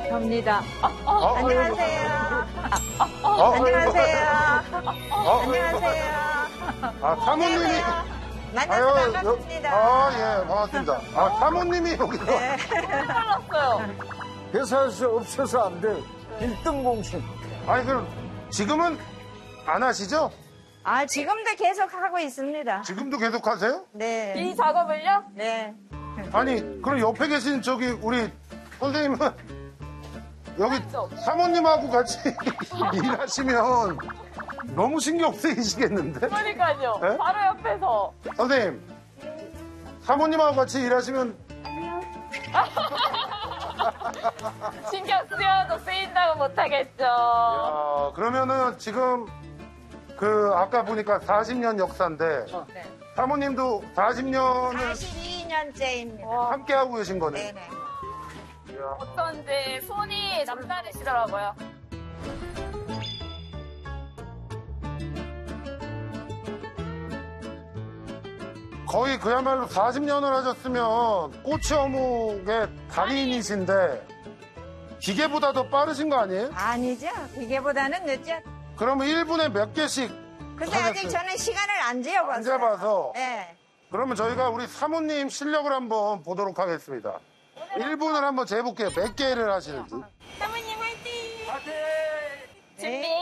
접니다. 안녕하세요. 안녕하세요. 안녕하세요. 사모님이. 만나서 반갑습니다. 예, 반갑습니다. 사모님이 여기서. 네. 몰랐어요. 회사에서 없어서 안 돼. 1등 공신. 아니, 그럼 지금은 안 하시죠? 지금도 계속 하고 있습니다. 지금도 계속 하세요? 네. 이 작업을요? 네. 아니, 그럼 옆에 계신 저기 우리 선생님은 여기 사모님하고 같이 일하시면 너무 신경 쓰이시겠는데? 그러니까요. 네? 바로 옆에서. 선생님, 사모님하고 같이 일하시면 신경 쓰여도 쓰인다고 못하겠죠. 그러면은 지금 아까 보니까 40년 역사인데 네. 사모님도 40년을 42년째입니다. 함께 하고 계신 거네. 네네. 어쩐지 손이 남다르시더라고요. 거의 그야말로 40년을 하셨으면 꼬치 어묵의 달인이신데 기계보다 더 빠르신 거 아니에요? 아니죠. 기계보다는 늦죠. 그러면 1분에 몇 개씩 근데 하셨어요? 아직 저는 시간을 안 재어봤어요. 안 재봐서. 네. 그러면 저희가 우리 사모님 실력을 한번 보도록 하겠습니다. 1분을 한번 재볼게요. 몇 개를 하시는지. 사모님 화이팅! 준비.